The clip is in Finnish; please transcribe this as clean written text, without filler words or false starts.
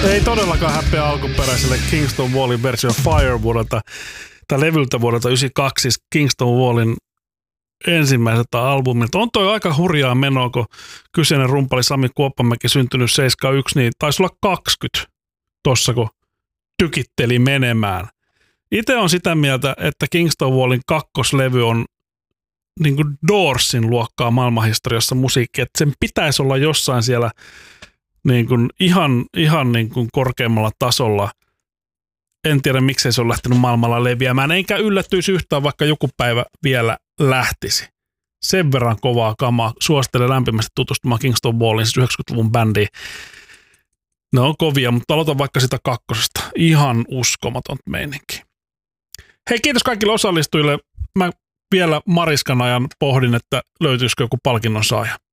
Ei todellakaan häpeä alkuperäiselle Kingston Wallin versio Fire vuodelta, tai levyltä vuodelta 1992, siis Kingston Wallin ensimmäiseltä albumilta. On toi aika hurjaa menoa, kun kyseinen rumpali Sami Kuoppamäki syntynyt 71, niin taisi olla 20 tossa, kun tykitteli menemään. Itse on sitä mieltä, että Kingston Wallin kakkoslevy on niin kuin Doorsin luokkaa maailmanhistoriassa musiikki, että sen pitäisi olla jossain siellä niin kuin ihan niin kuin korkeammalla tasolla. En tiedä, miksei se on lähtenyt maailmalla leviämään, enkä yllättyisi yhtään, vaikka joku päivä vielä lähtisi. Sen verran kovaa kamaa. Suosittelen lämpimästi tutustumaan Kingston Wallin, siis 90-luvun bändiin. Ne on kovia, mutta aloitan vaikka sitä kakkosesta. Ihan uskomaton meininki. Hei, kiitos kaikille osallistujille. Mä vielä Mariskan ajan pohdin, että löytyisikö joku palkinnon saaja.